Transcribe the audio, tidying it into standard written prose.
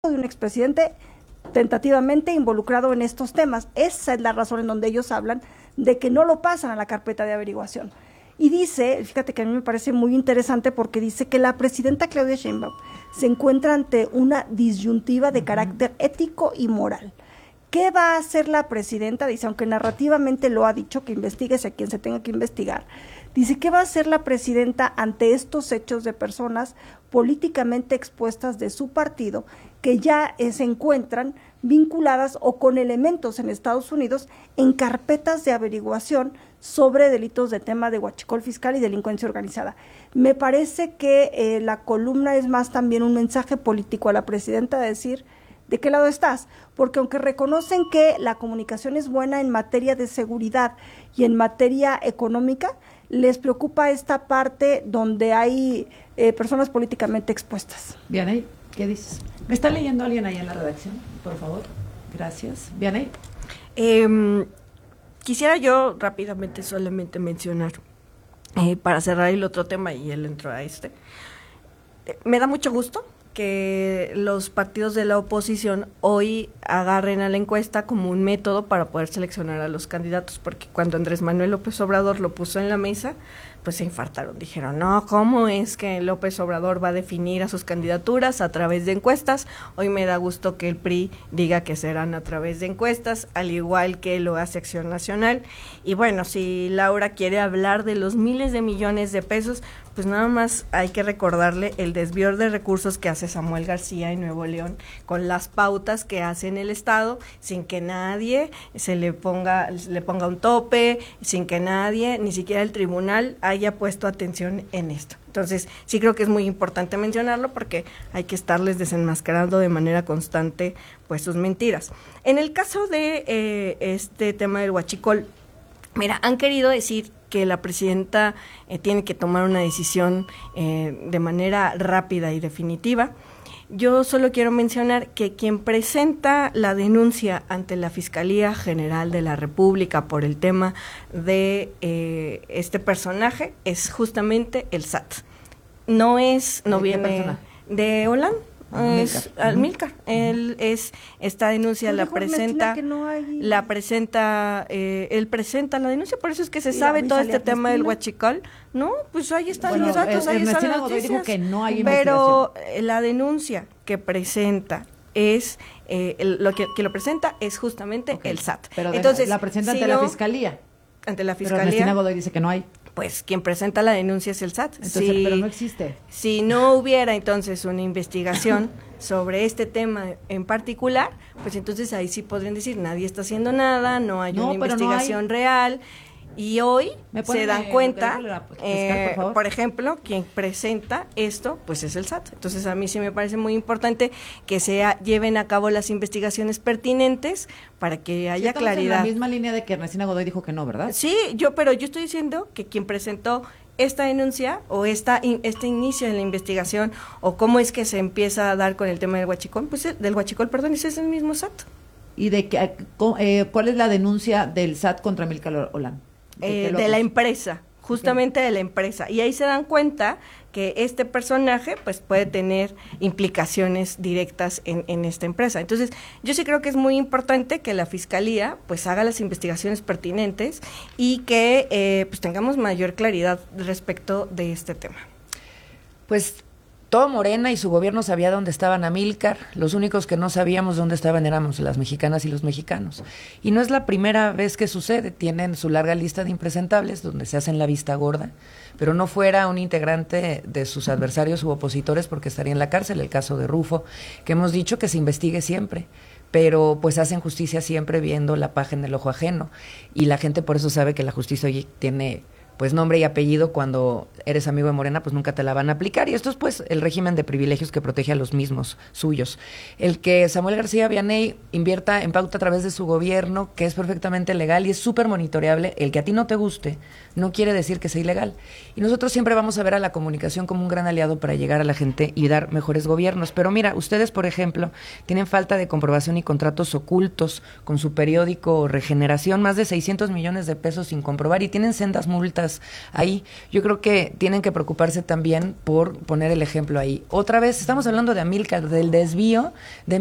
de un expresidente tentativamente involucrado en estos temas. Esa es la razón en donde ellos hablan de que no lo pasan a la carpeta de averiguación. Y dice, fíjate que a mí me parece muy interesante porque dice que la presidenta Claudia Sheinbaum se encuentra ante una disyuntiva de carácter ético y moral. ¿Qué va a hacer la presidenta? Dice, aunque narrativamente lo ha dicho, que investiguese a quien se tenga que investigar. Dice, ¿qué va a hacer la presidenta ante estos hechos de personas políticamente expuestas de su partido que ya se encuentran vinculadas o con elementos en Estados Unidos en carpetas de averiguación sobre delitos de tema de huachicol fiscal y delincuencia organizada? Me parece que la columna es más también un mensaje político a la presidenta de decir, ¿de qué lado estás? Porque aunque reconocen que la comunicación es buena en materia de seguridad y en materia económica, les preocupa esta parte donde hay personas políticamente expuestas. Vianey, ¿qué dices? ¿Me está leyendo alguien ahí en la redacción? Por favor, gracias. Vianey. Quisiera yo rápidamente solamente mencionar, para cerrar el otro tema y él entró a este, me da mucho gusto que los partidos de la oposición hoy agarren a la encuesta como un método para poder seleccionar a los candidatos, porque cuando Andrés Manuel López Obrador lo puso en la mesa, pues se infartaron, dijeron, no, ¿cómo es que López Obrador va a definir a sus candidaturas a través de encuestas? Hoy me da gusto que el PRI diga que serán a través de encuestas, al igual que lo hace Acción Nacional. Y bueno, si Laura quiere hablar de los miles de millones de pesos, pues nada más hay que recordarle el desvío de recursos que hace Samuel García en Nuevo León, con las pautas que hace en el Estado, sin que nadie le ponga un tope, sin que nadie, ni siquiera el tribunal, haya puesto atención en esto. Entonces, sí creo que es muy importante mencionarlo porque hay que estarles desenmascarando de manera constante pues sus mentiras. En el caso de este tema del huachicol, mira, han querido decir que la presidenta tiene que tomar una decisión de manera rápida y definitiva. Yo solo quiero mencionar que quien presenta la denuncia ante la Fiscalía General de la República por el tema de este personaje es justamente el SAT. No viene de Holanda. Amílcar. Él esta denuncia él presenta la denuncia, por eso es que se sabe todo este tema del huachicol. No, pues ahí están los datos, ahí están las noticias. Dijo que no hay pero la denuncia que presenta es que lo presenta es justamente el SAT. Pero entonces la presenta ante la fiscalía. Ante la fiscalía. Pero Ernestina Godoy dice que no hay. Pues quien presenta la denuncia es el SAT. Entonces, pero no existe. Si no hubiera entonces una investigación sobre este tema en particular, pues entonces ahí sí podrían decir, nadie está haciendo nada, no hay una investigación real. Y hoy se dan cuenta, por ejemplo, quien presenta esto, pues es el SAT. Entonces a mí sí me parece muy importante que lleven a cabo las investigaciones pertinentes para que haya claridad. En la misma línea de que Ernestina Godoy dijo que no, ¿verdad? Sí, pero yo estoy diciendo que quien presentó esta denuncia o este inicio de la investigación o cómo es que se empieza a dar con el tema del huachicol, pues ese es el mismo SAT. ¿Y cuál es la denuncia del SAT contra Amílcar Holanda? De la empresa, justamente de la empresa. Y ahí se dan cuenta que este personaje pues puede tener implicaciones directas en esta empresa. Entonces, yo sí creo que es muy importante que la Fiscalía pues haga las investigaciones pertinentes y que pues tengamos mayor claridad respecto de este tema. Pues todo Morena y su gobierno sabía dónde estaban Amílcar, los únicos que no sabíamos dónde estaban éramos las mexicanas y los mexicanos. Y no es la primera vez que sucede, tienen su larga lista de impresentables donde se hacen la vista gorda, pero no fuera un integrante de sus adversarios u opositores porque estaría en la cárcel, el caso de Rufo, que hemos dicho que se investigue siempre, pero pues hacen justicia siempre viendo la paja en el ojo ajeno, y la gente por eso sabe que la justicia hoy tiene pues nombre y apellido. Cuando eres amigo de Morena, pues nunca te la van a aplicar, y esto es pues el régimen de privilegios que protege a los mismos suyos. El que Samuel García Vianey invierta en pauta a través de su gobierno, que es perfectamente legal y es súper monitoreable, el que a ti no te guste, no quiere decir que sea ilegal. Y nosotros siempre vamos a ver a la comunicación como un gran aliado para llegar a la gente y dar mejores gobiernos. Pero mira, ustedes, por ejemplo, tienen falta de comprobación y contratos ocultos con su periódico Regeneración, más de 600 millones de pesos sin comprobar, y tienen sendas multas cosas ahí. Yo creo que tienen que preocuparse también por poner el ejemplo ahí. Otra vez, estamos hablando de Amílcar, del desvío de